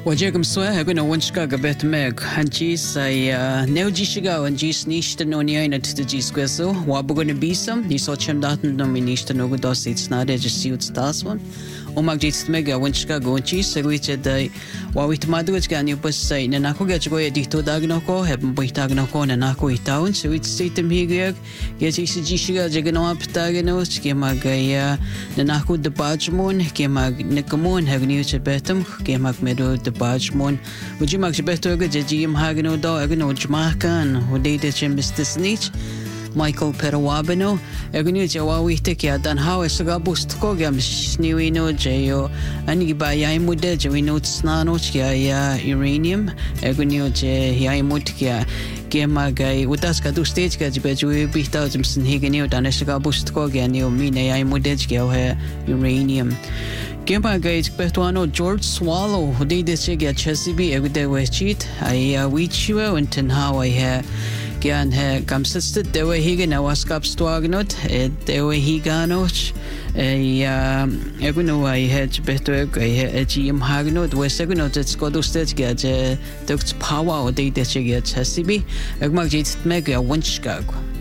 وجاكم سوا هكونا ونشكا قبت ميك هنجيس اي نيوجيشيغا ونجيس نيشتا نونياينا تتجيس كويسو وابوغونا بيسم نيسو تشم داتن نومي نيشتا نوغو دوسيت سنادي جسيوت ستاسون وماك جيت ميغا ونشكا ونجيس سغويتش داي واويت مادوج كان يبس ساي نناكو جاجغو يديتو داغنوكو هبن بويتاغنوكو نناكو يتاون سويت سيتم هيغيغ جيس جيشيغا جيغنوا بتاغنوش كيما غايا نناكو دباجمون كيما نكمون هغنيوش بيتم كيما ميدو دباجمون وجيما جبتو جيم هاغنو دو اغنو جماكان وديدا جمستسنيش مايكل بيروابنو اغنيو جواوي تكيا دان هاو سغابوستكو جام شنيوينو جيو اني باياي مودا جوينو تسنانو يا يورانيوم اغنيو جي ياي مودكيا كيما جاي وتاسكا دو ستيج كاج بجوي بيتا جمسن هيغنيو دان سغابوستكو جانيو مينا ياي مودج جيو هي يورانيوم كيما جاي بهتوانو جورج سوالو وديدا شيغا تشسيبي اغدا ويتشيت اي ويتشيو انتن هاو هي كان ها كم ستة دوّي هيجا نواسكاب ستواغنوت دوّي هيجانوش يا أقولوا هاي هج بهتوك هاي أجيم هاغنوت وسأقولوا تسكودو ستة جا دوكت باوا وديدا شيء تحسبي أقمر جيت ماجا ونشكاغو